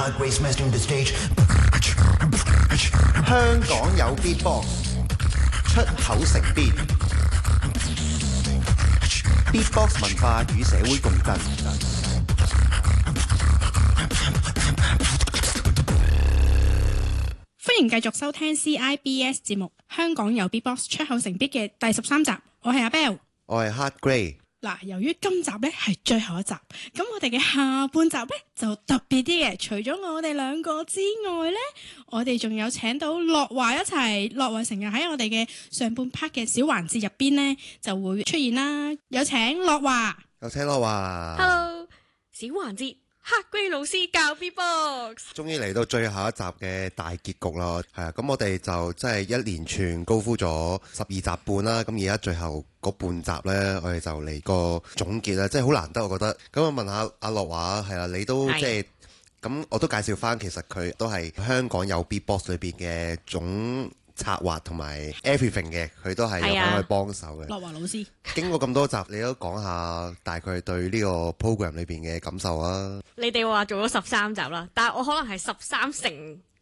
香港有 Beatbox， 出口成邊 Beatbox 文化與社會共振。 歡迎繼續收聽 CIBS 節目《香港有 Beatbox 出口成 beat》嘅第13集，我係阿 Bell， 我係 Hard Grey。 嗱，由於今集咧係最後一集，咁我哋嘅下半集咧就特別啲嘅。除咗我哋兩個之外咧，我哋仲有請到樂華一齊。樂華成日喺我哋嘅上半 part 嘅小環節入邊咧就會出現啦。有請樂華， 有請樂華。 Hello， 小環節。Hard Grey 老師教 Beatbox， 終於嚟到最後一集嘅大結局啦，係啊，咁我哋就真係一連串高呼咗12集半啦，咁而家最後嗰半集呢，我哋就嚟個總結啦，即係好難得我覺得。咁我問下阿樂華，係啦，你都即係咁，我都介紹翻，其實佢都係香港有 Beatbox 裏邊嘅總策劃同埋 everything 嘅，佢都係有份去幫手嘅。 樂華老師， 經過咁多集，你都講下大概對呢個 program 裏邊嘅感受啊？ 你哋話做咗13集啦，但係我可能係13乘